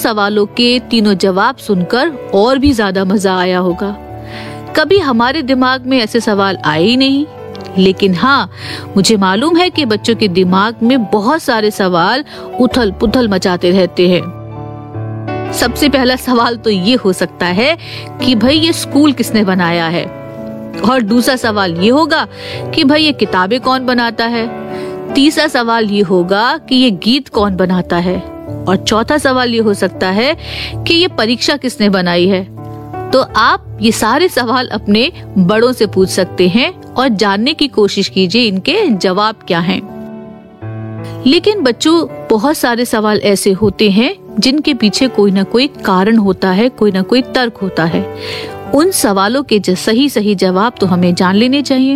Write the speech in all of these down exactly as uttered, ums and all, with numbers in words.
सवालों के तीनों जवाब सुनकर और भी ज्यादा मजा आया होगा। कभी हमारे दिमाग में ऐसे सवाल आए ही नहीं, लेकिन हाँ, मुझे मालूम है कि बच्चों के दिमाग में बहुत सारे सवाल उथल पुथल मचाते रहते हैं। सबसे पहला सवाल तो ये हो सकता है कि भाई ये स्कूल किसने बनाया है, और दूसरा सवाल ये होगा कि भाई ये किताबें कौन बनाता है, तीसरा सवाल ये होगा कि ये गीत कौन बनाता है, और चौथा सवाल ये हो सकता है कि ये परीक्षा किसने बनाई है। तो आप ये सारे सवाल अपने बड़ों से पूछ सकते हैं और जानने की कोशिश कीजिए इनके जवाब क्या हैं। लेकिन बच्चों, बहुत सारे सवाल ऐसे होते हैं जिनके पीछे कोई ना कोई कारण होता है, कोई ना कोई तर्क होता है। उन सवालों के सही सही जवाब तो हमें जान लेने चाहिए।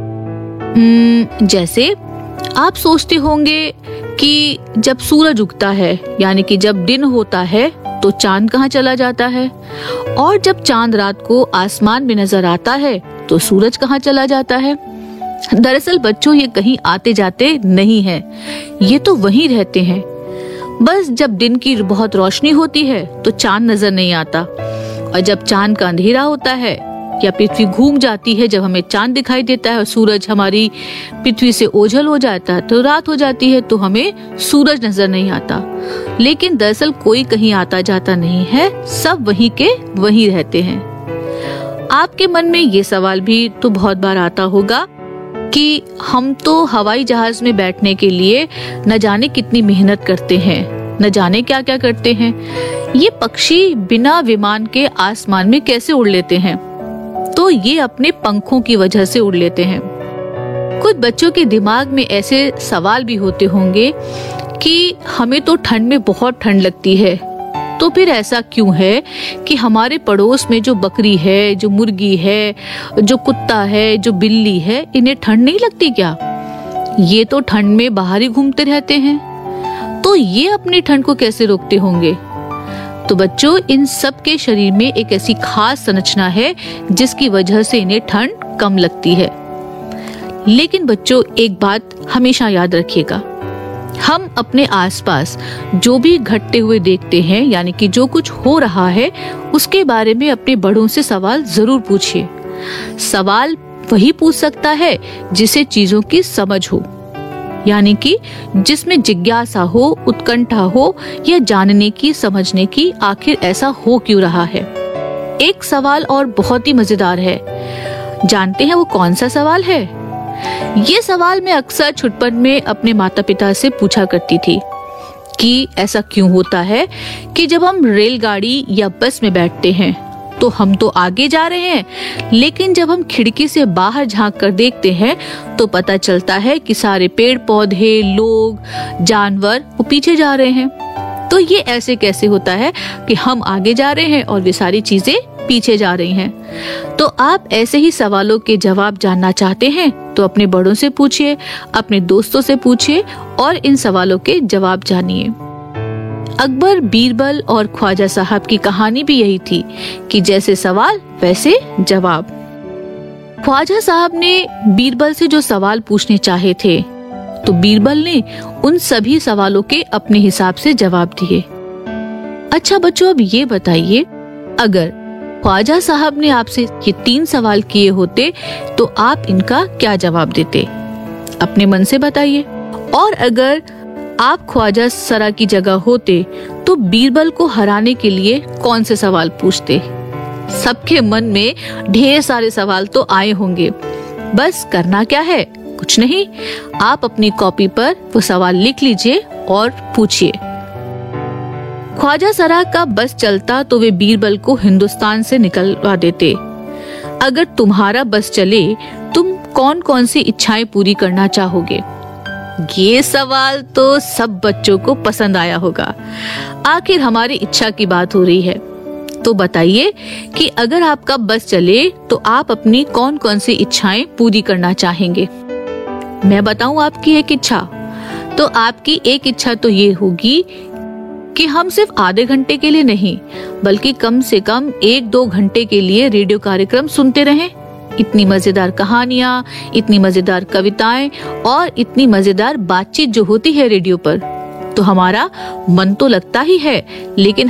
जैसे आप सोचते होंगे कि जब सूरज उगता है, यानी कि जब दिन होता है, तो चांद कहाँ चला जाता है, और जब चांद रात को आसमान में नजर आता है तो सूरज कहाँ चला जाता है। दरअसल बच्चों, ये कहीं आते जाते नहीं है, ये तो वहीं रहते हैं। बस जब दिन की बहुत रोशनी होती है तो चांद नजर नहीं आता, और जब चांद का अंधेरा होता है या पृथ्वी घूम जाती है, जब हमें चांद दिखाई देता है और सूरज हमारी पृथ्वी से ओझल हो जाता है, तो रात हो जाती है, तो हमें सूरज नजर नहीं आता। लेकिन दरअसल कोई कहीं आता जाता नहीं है, सब वहीं के वहीं रहते हैं। आपके मन में ये सवाल भी तो बहुत बार आता होगा कि हम तो हवाई जहाज में बैठने के लिए न जाने कितनी मेहनत करते हैं, न जाने क्या क्या करते हैं, ये पक्षी बिना विमान के आसमान में कैसे उड़ लेते हैं? तो ये अपने पंखों की वजह से उड़ लेते हैं। कुछ बच्चों के दिमाग में ऐसे सवाल भी होते होंगे कि हमें तो ठंड में बहुत ठंड लगती है, तो फिर ऐसा क्यों है कि हमारे पड़ोस में जो बकरी है, जो मुर्गी है, जो कुत्ता है, जो बिल्ली है, इन्हें ठंड नहीं लगती क्या? ये तो ठंड में बाहर ही घूमते रहते हैं, तो ये अपनी ठंड को कैसे रोकते होंगे? तो बच्चों, इन सब के शरीर में एक ऐसी खास संरचना है जिसकी वजह से इन्हें ठंड कम लगती है। लेकिन बच्चों, एक बात हमेशा याद रखिएगा, हम अपने आसपास जो भी घटते हुए देखते हैं, यानी कि जो कुछ हो रहा है, उसके बारे में अपने बड़ों से सवाल जरूर पूछिए। सवाल वही पूछ सकता है जिसे चीजों की समझ हो, यानी कि जिसमें जिज्ञासा हो, उत्कंठा हो, या जानने की, समझने की आखिर ऐसा हो क्यों रहा है। एक सवाल और बहुत ही मजेदार है, जानते हैं वो कौन सा सवाल है? ये सवाल मैं अक्सर छुटपन में अपने माता पिता से पूछा करती थी कि ऐसा क्यों होता है कि जब हम रेलगाड़ी या बस में बैठते हैं तो हम तो आगे जा रहे हैं, लेकिन जब हम खिड़की से बाहर झांक कर देखते हैं तो पता चलता है कि सारे पेड़ पौधे, लोग, जानवर वो पीछे जा रहे हैं। तो ये ऐसे कैसे होता है कि हम आगे जा रहे हैं और वे सारी चीजें पीछे जा रही हैं? तो आप ऐसे ही सवालों के जवाब जानना चाहते हैं तो अपने बड़ों से पूछिए, अपने दोस्तों से पूछिए और इन सवालों के जवाब जानिए। अकबर, बीरबल और ख्वाजा साहब की कहानी भी यही थी कि जैसे सवाल वैसे जवाब। ख्वाजा साहब ने बीरबल से जो सवाल पूछने चाहे थे तो बीरबल ने उन सभी सवालों के अपने हिसाब से जवाब दिए। अच्छा बच्चों, अब ये बताइए, अगर ख्वाजा साहब ने आपसे ये तीन सवाल किए होते तो आप इनका क्या जवाब देते? अपने मन से बताइए। और अगर आप ख्वाजा सरा की जगह होते तो बीरबल को हराने के लिए कौन से सवाल पूछते? सबके मन में ढेर सारे सवाल तो आए होंगे। बस करना क्या है? कुछ नहीं, आप अपनी कॉपी पर वो सवाल लिख लीजिए और पूछिए। ख्वाजा सरा का बस चलता तो वे बीरबल को हिंदुस्तान से निकलवा देते। अगर तुम्हारा बस चले, तुम कौन कौन सी इच्छाएं पूरी करना चाहोगे? ये सवाल तो सब बच्चों को पसंद आया होगा। आखिर हमारी इच्छा की बात हो रही है, तो बताइए कि अगर आपका बस चले तो आप अपनी कौन कौन सी इच्छाएं पूरी करना चाहेंगे? मैं बताऊं आपकी एक इच्छा, तो आपकी एक इच्छा तो ये होगी कि हम सिर्फ आधे घंटे के लिए नहीं, बल्कि कम से कम एक दो घंटे के लिए रेडियो कार्यक्रम सुनते रहें। इतनी मजेदार कहानियाँ, इतनी मजेदार कविताएं और इतनी मजेदार बातचीत जो होती है रेडियो पर, तो हमारा मन तो लगता ही है, लेकिन